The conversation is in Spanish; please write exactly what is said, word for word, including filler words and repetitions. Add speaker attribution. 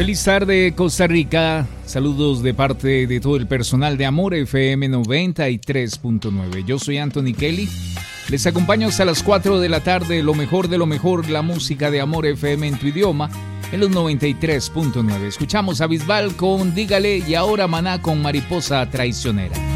Speaker 1: Feliz tarde, Costa Rica. Saludos de parte de todo el personal de Amor F M noventa y tres punto nueve. Yo soy Anthony Kelly. Les acompaño hasta las cuatro de la tarde. Lo mejor de lo mejor, la música de Amor F M en tu idioma, en los noventa y tres punto nueve. Escuchamos a Bisbal con Dígale y ahora Maná con Mariposa Traicionera.